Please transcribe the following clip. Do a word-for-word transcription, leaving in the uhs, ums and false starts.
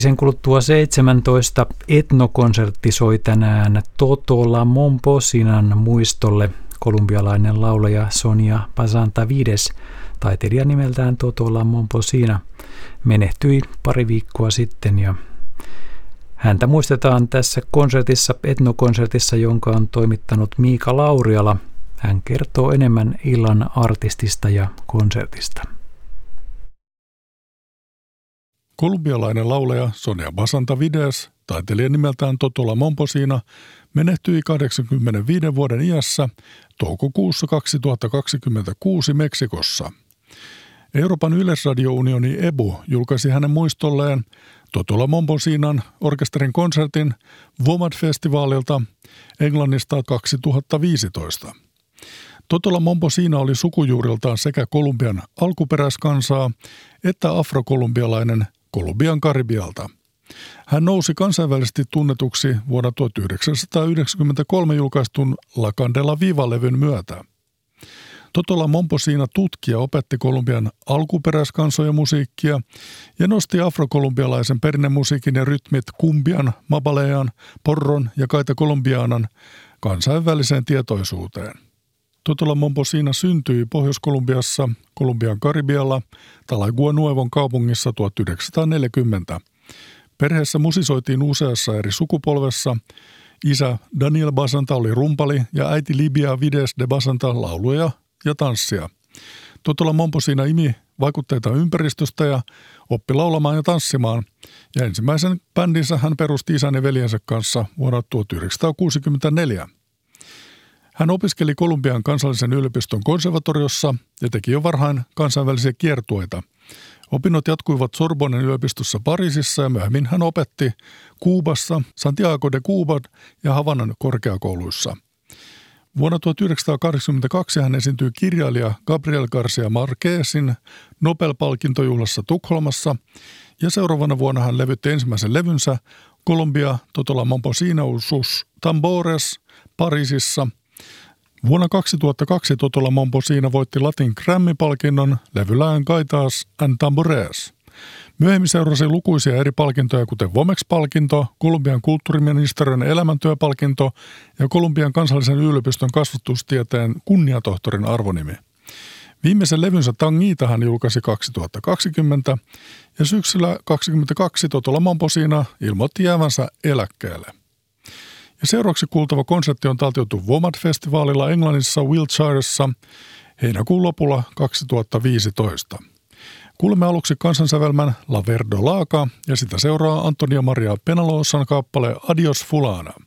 Sen kuluttua seitsemäntoista etnokonsertti soi tänään Totola Momposinan muistolle. Kolumbialainen laulaja Sonia Basantavides, taiteilija nimeltään Totola Momposina, menehtyi pari viikkoa sitten ja häntä muistetaan tässä konsertissa, etnokonsertissa, jonka on toimittanut Miika Lauriala. Hän kertoo enemmän illan artistista ja konsertista. Kolumbialainen laulaja Sonia Basantavides, taiteilija nimeltään Totola Momposina, menehtyi kahdeksankymmentäviiden vuoden iässä toukokuussa kaksituhattakaksikymmentäkuusi Meksikossa. Euroopan yleisradiounioni E B U julkaisi hänen muistolleen Totola Momposinan orkesterin konsertin WOMAD-festivaalilta Englannista kaksituhattaviisitoista. Totola Momposina oli sukujuuriltaan sekä Kolumbian alkuperäiskansaa että afrokolumbialainen Kolumbian Karibialta. Hän nousi kansainvälisesti tunnetuksi vuonna tuhatyhdeksänsataayhdeksänkymmentäkolme julkaistun La Candela Viva-levyn myötä. Totola Momposina tutkija opetti Kolumbian alkuperäiskansojen musiikkia ja nosti afrokolumbialaisen perinnemusiikin ja rytmit kumbian, mabalean, porron ja kaita kolumbianan kansainväliseen tietoisuuteen. Totola Momposina syntyi Pohjois-Kolumbiassa, Kolumbian Karibialla, Talaguanuevon kaupungissa tuhatyhdeksänsataaneljäkymmentä. Perheessä musisoitiin useassa eri sukupolvessa. Isä Daniel Basanta oli rumpali ja äiti Libia Vides de Basanta lauluja ja tanssia. Totola Momposina imi vaikutteita ympäristöstä ja oppi laulamaan ja tanssimaan, ja ensimmäisen bändinsä hän perusti isän ja veljensä kanssa vuonna tuhatyhdeksänsataakuusikymmentäneljä. Hän opiskeli Kolumbian kansallisen yliopiston konservatoriossa ja teki jo varhain kansainvälisiä kiertueita. Opinnot jatkuivat Sorbonnen yliopistossa Pariisissa ja myöhemmin hän opetti Kuubassa, Santiago de Cuba ja Havanan korkeakouluissa. Vuonna tuhatyhdeksänsataakahdeksankymmentäkaksi hän esiintyi kirjailija Gabriel Garcia Marquezin Nobel-palkintojuhlassa Tukholmassa ja seuraavana vuonna hän levytti ensimmäisen levynsä Colombia Totola Momposina sus Tambores Pariisissa. Vuonna kaksituhattakaksi Totola Momposina voitti Latin Grammy-palkinnon levyllään Gaitas and Tambores. Myöhemmin seurasi lukuisia eri palkintoja, kuten Vomex-palkinto, Kolumbian kulttuuriministeriön elämäntyöpalkinto ja Kolumbian kansallisen yliopiston kasvatustieteen kunniatohtorin arvonimi. Viimeisen levynsä Tangiita hän julkaisi kaksituhattakaksikymmentä ja syksyllä kaksituhattakaksikymmentäkaksi Totola Momposina ilmoitti jäävänsä eläkkeelle. Ja seuraavaksi kuultava konsertti on taltioitu WOMAD-festivaalilla Englannissa Wiltshiressa heinäkuun lopulla kaksituhattaviisitoista. Kuulemme aluksi kansansävelmän La Verdolaga ja sitä seuraa Antonio Maria Penalosan kappale Adios Fulana.